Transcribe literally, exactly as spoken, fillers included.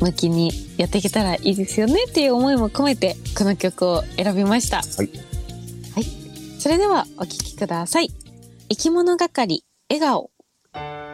向きにやっていけたらいいですよねっていう思いも込めてこの曲を選びました。はい、はい、それではお聴きください。生き物係笑顔。